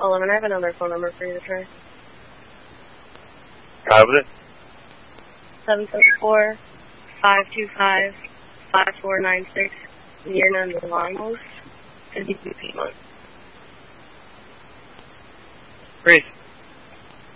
11, I have another phone number for you to try. Try with it. 774-525-5496. Mirna Milamos, 52 Piedmont. Great.